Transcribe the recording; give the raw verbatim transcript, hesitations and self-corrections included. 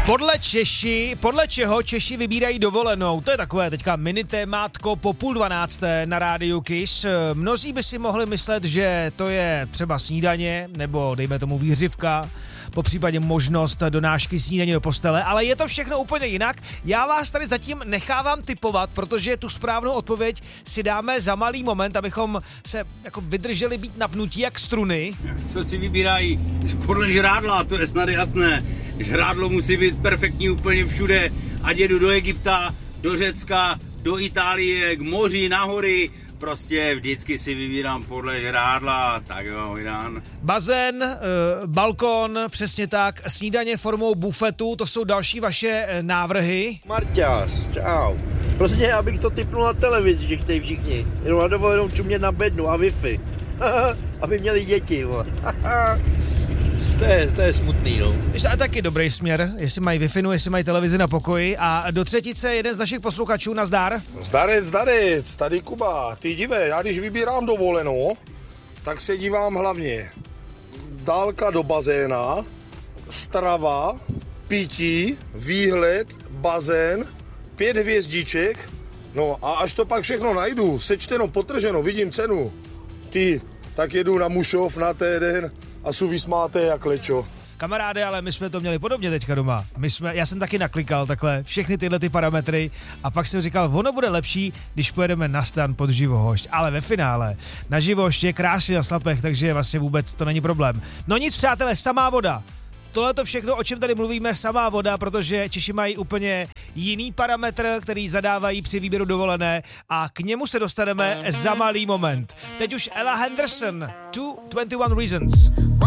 Podle Češi, podle čeho Češi vybírají dovolenou? To je takové teďka mini témátko po půl dvanácté na rádiu Kiss. Mnozí by si mohli myslet, že to je třeba snídaně, nebo dejme tomu výřivka, po případě možnost donášky snídaně do postele, ale je to všechno úplně jinak. Já vás tady zatím nechávám tipovat, protože tu správnou odpověď si dáme za malý moment, abychom se jako vydrželi být napnutí jak struny. Co si vybírají? Podle žrádla, to je snad jasné. Žrádlo musí být perfektní úplně všude, ať jedu do Egypta, do Řecka, do Itálie, k moři, na hory. Prostě vždycky si vybírám podle žrádla, tak jo, Jan. Bazén, e, balkon, přesně tak, snídaně formou bufetu, to jsou další vaše e, návrhy. Marťář, čau. Prostě, abych to tipnul na televizi, že chtějí všichni. Jenom na dovolenou čumět na bednu a Wi-Fi. Aby měli děti, To je, to je smutný, no. A taky dobrý směr, jestli mají Wi-Fi, jestli mají televizi na pokoji. A do třetice jeden z našich posluchačů, nazdar. Zdarec, zdarec, tady Kuba. Ty dívej, já když vybírám dovolenou, tak se dívám hlavně dálka do bazéna, strava, pití, výhled, bazén, pět hvězdiček, no a až to pak všechno najdu, sečteno, potrženo, vidím cenu. Ty, tak jedu na Mušov na týden a jsou vysmáté jak lečo. Kamaráde, ale my jsme to měli podobně teďka doma. My jsme, já jsem taky naklikal takhle všechny tyhle ty parametry a pak jsem říkal, ono bude lepší, když pojedeme na stan pod Živohošť. Ale ve finále na Živohošť je krásně na slapech, takže vlastně vůbec to není problém. No nic, přátelé, samá voda. Tohle to všechno, o čem tady mluvíme, samá voda, protože Češi mají úplně jiný parametr, který zadávají při výběru dovolené a k němu se dostaneme za malý moment. Teď už Ella Henderson, two twenty-one Reasons.